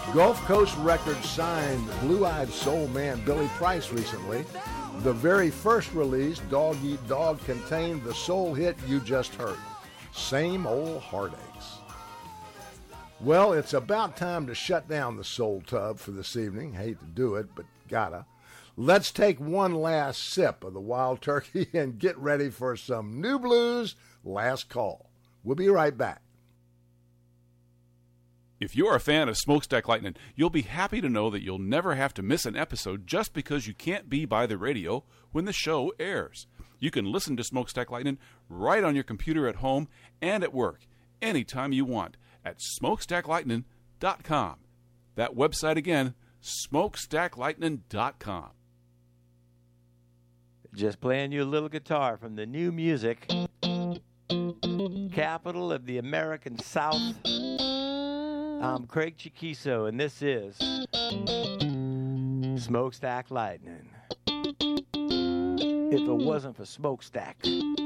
Gulf Coast Records signed Blue-Eyed Soul man Billy Price recently. The very first release, Dog Eat Dog, contained the soul hit you just heard, Same Old Heartaches. Well, it's about time to shut down the Soul Tub for this evening. Hate to do it, but gotta. Let's take one last sip of the Wild Turkey and get ready for some New Blues Last Call. We'll be right back. If you're a fan of Smokestack Lightning, you'll be happy to know that you'll never have to miss an episode just because you can't be by the radio when the show airs. You can listen to Smokestack Lightning right on your computer at home and at work, anytime you want, at smokestacklightning.com. That website again, smokestacklightning.com. Just playing you a little guitar from the new music, capital of the American South. I'm Craig Chiquiso, and this is Smokestack Lightning. If it wasn't for Smokestack.